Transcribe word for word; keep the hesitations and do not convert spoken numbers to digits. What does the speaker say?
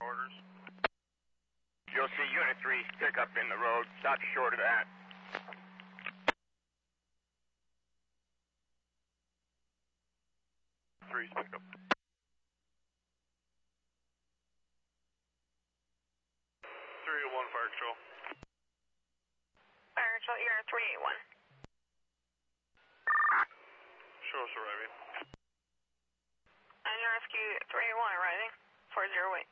quarters. You'll see Unit three pickup in the road. Stop short of that. Three's pickup. three oh one Fire Control. Fire Control, you're three eight one. Show us arriving. And your rescue three eight one arriving. four zero eight.